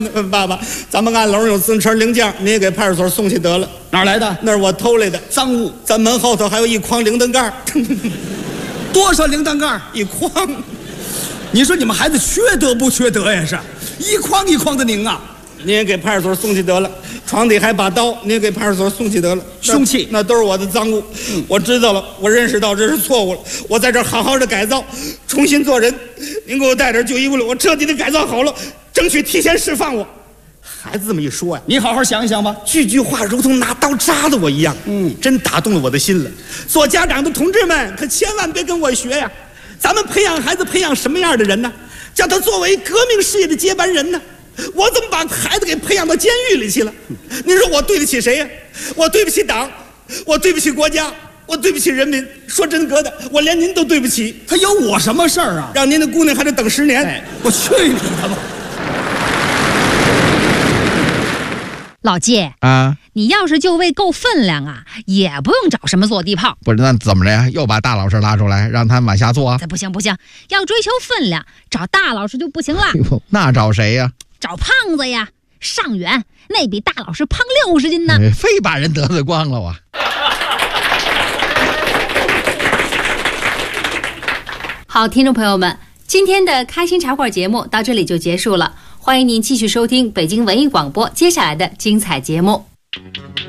爸爸，咱们按楼有自行车零件，你也给派出所送去得了。 哪儿来的？ 那是我偷来的赃物。 咱门后头还有一筐铃铛盖多少铃铛盖？ 一筐。 你说你们孩子缺德不缺德呀？是一筐一筐的拧啊！ 你也给派出所送去得了。床底还把刀，你也给派出所送去得了。 凶器那都是我的赃物。我知道了，我认识到这是错误了。我在这儿好好的改造，重新做人。您给我带点就医物了，我彻底的改造好了，争取提前释放我。孩子这么一说呀， 你好好想一想吧， 句句话如同拿刀扎的我一样，真打动了我的心了。做家长的同志们，可千万别跟我学呀！咱们培养孩子，培养什么样的人呢？叫他作为革命事业的接班人呢？我怎么把孩子给培养到监狱里去了？您说我对得起谁呀？我对不起党，我对不起国家，我对不起人民。说真格的，我连您都对不起。 他有我什么事儿啊？ 让您的姑娘还得等10年。 哎，我去你的吧！ 老季啊， 你要是就位够分量啊，也不用找什么坐地炮。 不是，那怎么着呀？又把大老师拉出来，让他往下坐啊？ 不行，要追求分量，找大老师就不行了。 那找谁呀？ 找胖子呀，尚远，那比大老师胖60斤呢。 非把人得罪光了啊！ 好，听众朋友们，今天的开心茶话节目到这里就结束了。欢迎您继续收听北京文艺广播接下来的精彩节目。